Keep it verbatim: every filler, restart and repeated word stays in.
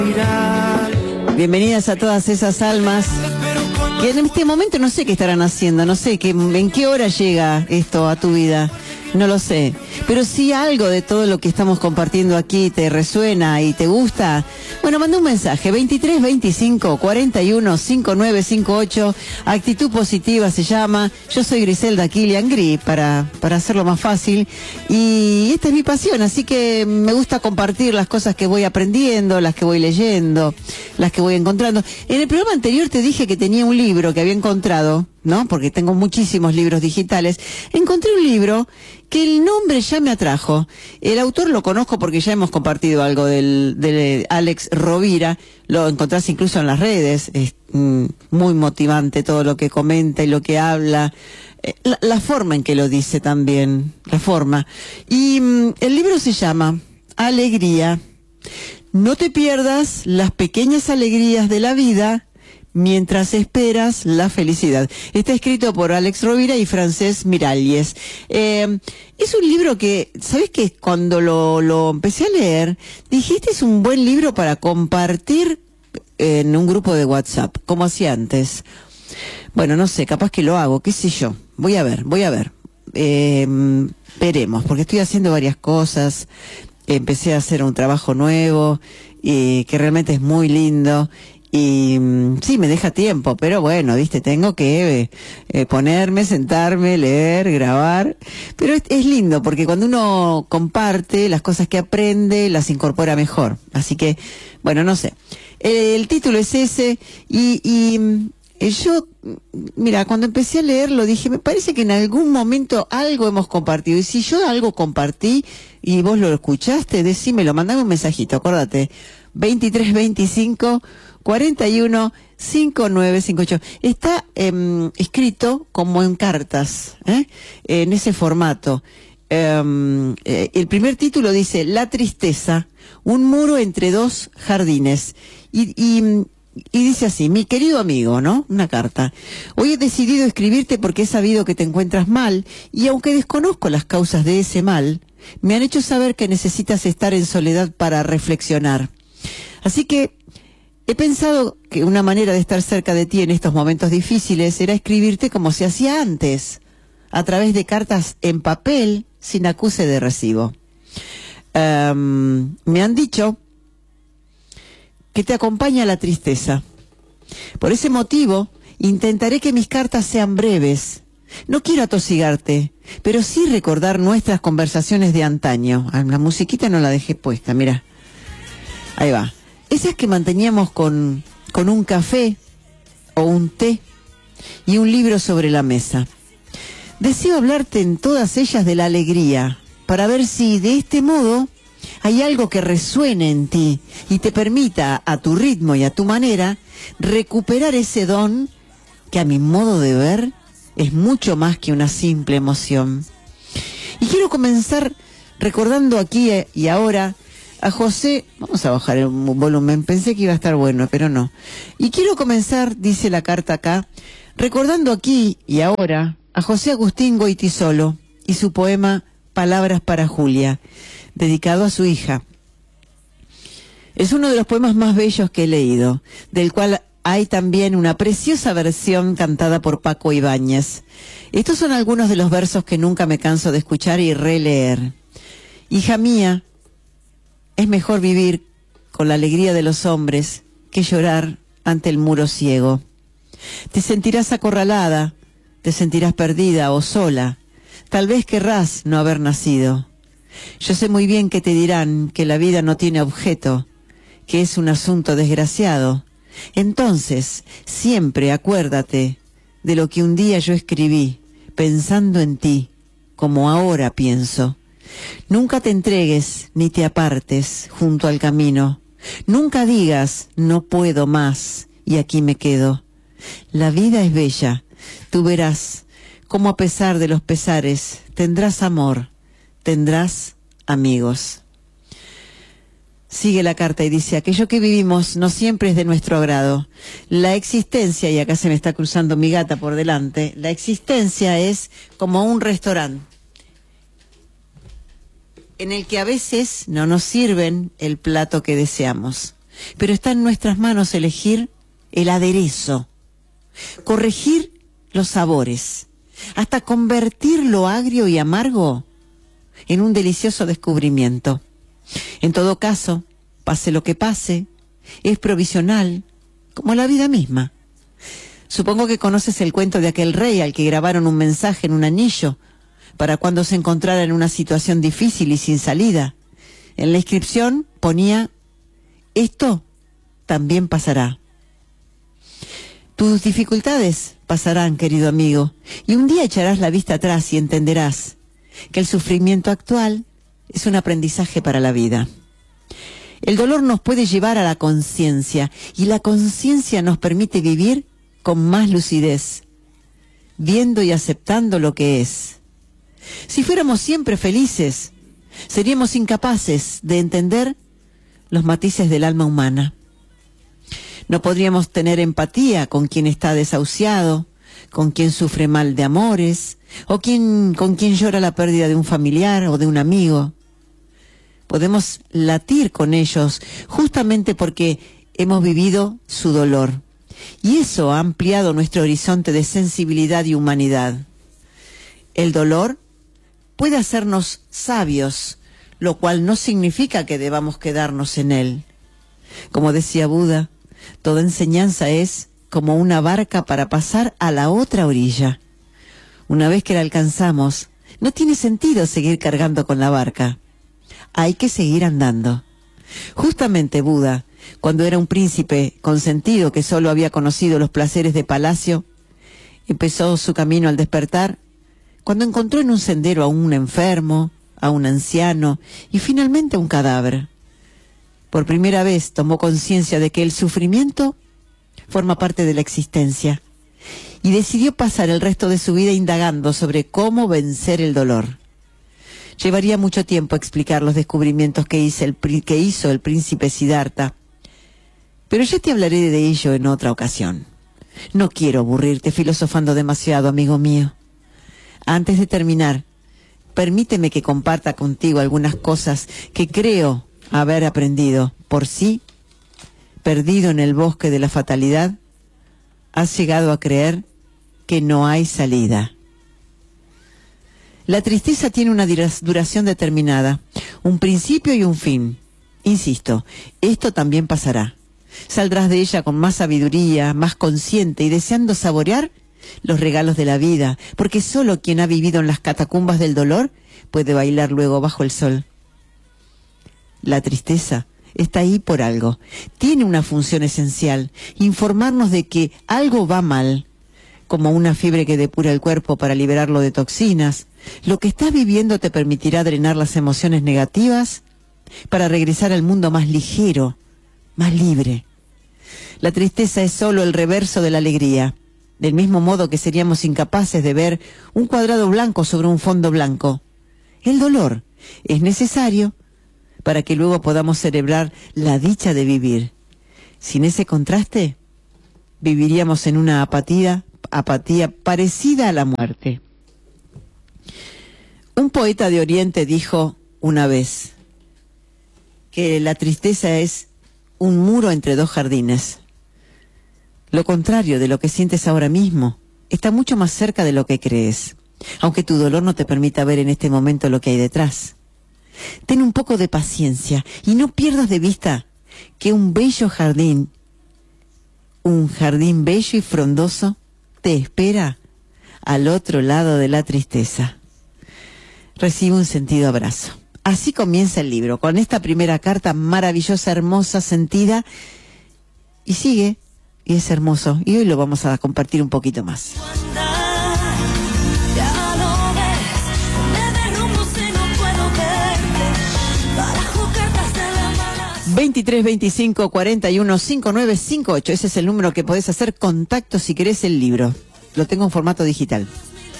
Bienvenidas a todas esas almas que en este momento no sé qué estarán haciendo, no sé qué, en qué hora llega esto a tu vida, no lo sé, pero si algo de todo lo que estamos compartiendo aquí te resuena y te gusta, bueno, manda un mensaje, veintitrés veinticinco cuarenta y uno cincuenta y nueve cincuenta y ocho, Actitud Positiva se llama, yo soy Griselda Kilian Gri, para, para hacerlo más fácil, y esta es mi pasión, así que me gusta compartir las cosas que voy aprendiendo, las que voy leyendo, las que voy encontrando. En el programa anterior te dije que tenía un libro que había encontrado, ¿no? Porque tengo muchísimos libros digitales. Encontré un libro que el nombre ya me atrajo. El autor lo conozco porque ya hemos compartido algo del, de Alex Rovira. Lo encontrás incluso en las redes. Es mm, muy motivante todo lo que comenta y lo que habla. Eh, la, la forma en que lo dice también. La forma. Y mm, el libro se llama Alegría. No te pierdas las pequeñas alegrías de la vida mientras esperas la felicidad. Está escrito por Alex Rovira y Francesc Miralles. Eh, es un libro que, ¿sabes qué? Cuando lo, lo empecé a leer, dijiste es un buen libro para compartir en un grupo de WhatsApp, como hacía antes. Bueno, no sé, capaz que lo hago, qué sé yo. Voy a ver, voy a ver. Eh, veremos, porque estoy haciendo varias cosas. Empecé a hacer un trabajo nuevo, y que realmente es muy lindo. Y sí, me deja tiempo, pero bueno, viste, tengo que eh, ponerme, sentarme, leer, grabar. Pero es, es lindo, porque cuando uno comparte las cosas que aprende, las incorpora mejor. Así que, bueno, no sé. El, el título es ese, y, y yo, mira, cuando empecé a leerlo dije, me parece que en algún momento algo hemos compartido. Y si yo algo compartí y vos lo escuchaste, decímelo, mandame un mensajito, acordate. veintitrés veinticinco cuarenta y uno cincuenta y nueve cincuenta y ocho. Está eh, escrito como en cartas, ¿eh? En ese formato. Eh, eh, el primer título dice La tristeza, un muro entre dos jardines. Y, y, y dice así: mi querido amigo, ¿no? Una carta. Hoy he decidido escribirte porque he sabido que te encuentras mal, y aunque desconozco las causas de ese mal, me han hecho saber que necesitas estar en soledad para reflexionar. Así que he pensado que una manera de estar cerca de ti en estos momentos difíciles era escribirte como se hacía antes, a través de cartas en papel, sin acuse de recibo. Um, me han dicho que te acompaña la tristeza. Por ese motivo, intentaré que mis cartas sean breves. No quiero atosigarte, pero sí recordar nuestras conversaciones de antaño. Ah, la musiquita no la dejé puesta, mira. Ahí va. Esas que manteníamos con, con un café o un té y un libro sobre la mesa. Deseo hablarte en todas ellas de la alegría, para ver si de este modo hay algo que resuene en ti y te permita, a tu ritmo y a tu manera, recuperar ese don que, a mi modo de ver, es mucho más que una simple emoción. Y quiero comenzar recordando aquí y ahora a José. Vamos a bajar el volumen, pensé que iba a estar bueno, pero no. Y quiero comenzar, dice la carta acá, recordando aquí y ahora a José Agustín Goytisolo y su poema Palabras para Julia, dedicado a su hija. Es uno de los poemas más bellos que he leído, del cual hay también una preciosa versión cantada por Paco Ibáñez. Estos son algunos de los versos que nunca me canso de escuchar y releer. Hija mía, es mejor vivir con la alegría de los hombres que llorar ante el muro ciego. Te sentirás acorralada, te sentirás perdida o sola. Tal vez querrás no haber nacido. Yo sé muy bien que te dirán que la vida no tiene objeto, que es un asunto desgraciado. Entonces, siempre acuérdate de lo que un día yo escribí, pensando en ti, como ahora pienso. Nunca te entregues ni te apartes junto al camino. Nunca digas, no puedo más, y aquí me quedo. La vida es bella, tú verás cómo a pesar de los pesares tendrás amor, tendrás amigos. Sigue la carta y dice: aquello que vivimos no siempre es de nuestro agrado. La existencia, y acá se me está cruzando mi gata por delante, la existencia es como un restaurante en el que a veces no nos sirven el plato que deseamos. pero está en nuestras manos elegir el aderezo, corregir los sabores, hasta convertir lo agrio y amargo en un delicioso descubrimiento. En todo caso, pase lo que pase, es provisional, como la vida misma. Supongo que conoces el cuento de aquel rey al que grabaron un mensaje en un anillo para cuando se encontrara en una situación difícil y sin salida. En la inscripción ponía: esto también pasará. Tus dificultades pasarán, querido amigo, y un día echarás la vista atrás y entenderás que el sufrimiento actual es un aprendizaje para la vida. El dolor nos puede llevar a la conciencia, y la conciencia nos permite vivir con más lucidez, viendo y aceptando lo que es. Si fuéramos siempre felices, seríamos incapaces de entender los matices del alma humana. No podríamos tener empatía con quien está desahuciado, con quien sufre mal de amores, o quien, con quien llora la pérdida de un familiar o de un amigo. Podemos latir con ellos justamente porque hemos vivido su dolor. Y eso ha ampliado nuestro horizonte de sensibilidad y humanidad. El dolor puede hacernos sabios, lo cual no significa que debamos quedarnos en él. Como decía Buda, toda enseñanza es como una barca para pasar a la otra orilla. Una vez que la alcanzamos, no tiene sentido seguir cargando con la barca. Hay que seguir andando. Justamente Buda, cuando era un príncipe consentido que solo había conocido los placeres de palacio, empezó su camino al despertar cuando encontró en un sendero a un enfermo, a un anciano y finalmente a un cadáver. Por primera vez tomó conciencia de que el sufrimiento forma parte de la existencia y decidió pasar el resto de su vida indagando sobre cómo vencer el dolor. Llevaría mucho tiempo explicar los descubrimientos que hizo el, que hizo el príncipe Siddhartha, pero ya te hablaré de ello en otra ocasión. No quiero aburrirte filosofando demasiado, amigo mío. Antes de terminar, permíteme que comparta contigo algunas cosas que creo haber aprendido. Por sí, perdido en el bosque de la fatalidad, has llegado a creer que no hay salida. La tristeza tiene una duración determinada, un principio y un fin. Insisto, esto también pasará. Saldrás de ella con más sabiduría, más consciente y deseando saborear los regalos de la vida, porque solo quien ha vivido en las catacumbas del dolor puede bailar luego bajo el sol. La tristeza está ahí por algo. Tiene una función esencial, informarnos de que algo va mal, como una fiebre que depura el cuerpo para liberarlo de toxinas. Lo que estás viviendo te permitirá drenar las emociones negativas para regresar al mundo más ligero, más libre. La tristeza es solo el reverso de la alegría, del mismo modo que seríamos incapaces de ver un cuadrado blanco sobre un fondo blanco. El dolor es necesario para que luego podamos celebrar la dicha de vivir. Sin ese contraste, viviríamos en una apatía, apatía parecida a la muerte. Un poeta de Oriente dijo una vez que la tristeza es un muro entre dos jardines. Lo contrario de lo que sientes ahora mismo está mucho más cerca de lo que crees, aunque tu dolor no te permita ver en este momento lo que hay detrás. Ten un poco de paciencia y no pierdas de vista que un bello jardín, un jardín bello y frondoso, te espera al otro lado de la tristeza. Recibe un sentido abrazo. Así comienza el libro, con esta primera carta maravillosa, hermosa, sentida, y sigue, y es hermoso, y hoy lo vamos a compartir un poquito más. veintitrés veinticinco cuarenta y uno cincuenta y nueve cincuenta y ocho, ese es el número que podés hacer contacto si querés el libro. Lo tengo en formato digital.